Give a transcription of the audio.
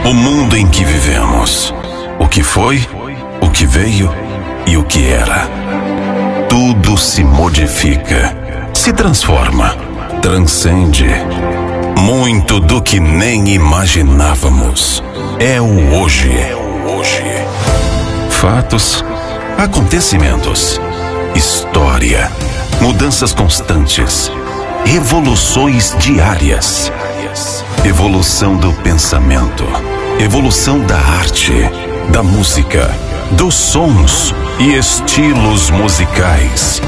O mundo em que vivemos, o que foi, o que veio e o que era. Tudo se modifica, se transforma, transcende. Muito do que nem imaginávamos é o hoje. Fatos, acontecimentos, história, mudanças constantes, evoluções diárias. Evolução do pensamento, evolução da arte, da música, dos sons e estilos musicais.